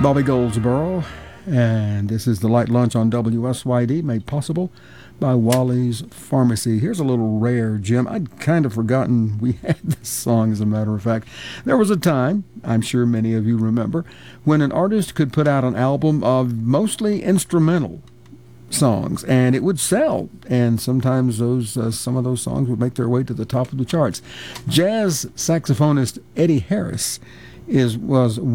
Bobby Goldsboro, and this is the Light Lunch on WSYD, made possible by Wally's Pharmacy. Here's a little rare gem. I'd kind of forgotten we had this song, as a matter of fact. There was a time, I'm sure many of you remember, when an artist could put out an album of mostly instrumental songs, and it would sell, and sometimes some of those songs would make their way to the top of the charts. Jazz saxophonist Eddie Harris was